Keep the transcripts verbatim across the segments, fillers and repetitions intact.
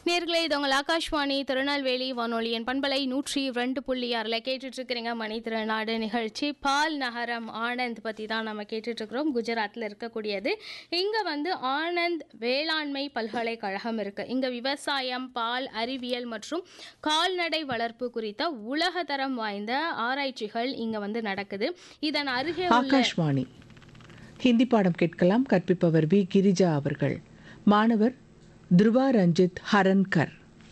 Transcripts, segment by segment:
நேர்களே, இது உங்கள் ஆகாஷ்வாணி திருநெல்வேலி வானொலியின் பண்பலை நூற்றி ரெண்டு புள்ளி ஆறில் கேட்டுட்ருக்கிறீங்க மணி திருநாடு நிகழ்ச்சி. பால் நகரம் ஆனந்த் பற்றி தான் நம்ம கேட்டுட்ருக்குறோம். குஜராத்தில் இருக்கக்கூடியது. இங்கே வந்து ஆனந்த் வேளாண்மை பல்கலைக்கழகம் இருக்குது. இங்கே விவசாயம், பால், அறிவியல் மற்றும் கால்நடை வளர்ப்பு குறித்த உலகத்தரம் வாய்ந்த ஆராய்ச்சிகள் இங்கே வந்து நடக்குது. இதன் அருகே ஆகாஷ்வாணி ஹிந்தி பாடம் கேட்கலாம். கற்பிப்பவர் வி கிரிஜா அவர்கள். மாணவர் ध्रुवा रंजित हरनकर.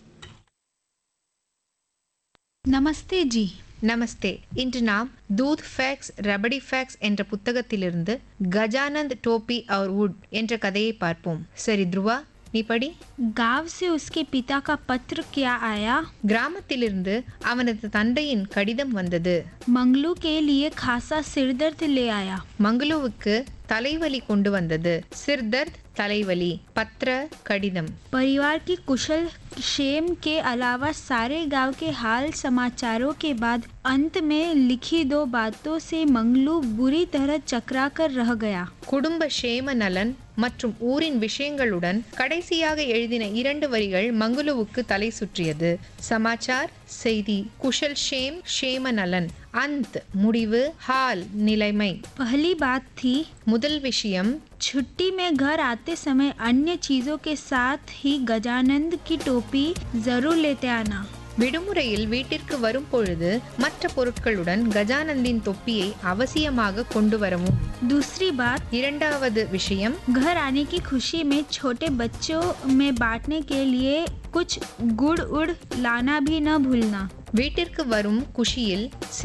நமஸ்தே ஜி. நமஸ்தே. இன்று நாம் தூத் ஃபேக்ஸ் ரபடி ஃபேக்ஸ் என்ற புத்தகத்திலிருந்து கஜானந்த் டோபி और वुड என்ற கதையை பார்ப்போம். சரி த்ருவா, நீ படி. गांव से उसके पिता का पत्र क्या आया? கிராமத்திலிருந்து அவனது தந்தையின் கடிதம் வந்தது. मंगलू के लिए खासा सिरदर्द ले आया. மங்களூவுக்கு தலைவலி கொண்டு வந்தது. சிர்தர்த் தலைவலி. பத்ர கடிதம். परिवार की कुशल क्षेम के अलावा सारे गांव के हाल समाचारों के बाद अंत में लिखी दो बातों से मंगलू बुरी तरह चकरा कर रह गया. குடும்ப சேம நலன் மற்றும் ஊரின் விஷயங்களுடன் கடைசியாக எழுதின இரண்டு வரிகள் மங்களூவுக்கு தலை சுற்றியது. சமாச்சார் செய்தி, குஷல் ஷேம் ஷேம நலன், அந்த் முடிவு, हाल நிலைமை. पहली बात थी முதல் விஷயம், छुट्टी में घर आते समय अन्य चीजों के साथ ही गजानंद की टोपी जरूर लेते आना. விடுமுறையில் வீட்டிற்கு வரும் பொழுது மற்ற பொருட்களுடன் கஜானந்தின் தொப்பியை அவசியமாக கொண்டு வரவும். दूसरी बात, இரண்டாவது விஷயம், घर आने की खुशी में छोटे बच्चों में बांटने के लिए कुछ गुड़ उड़ लाना भी न भूलना. வீட்டிற்கு வரும் குஷியில்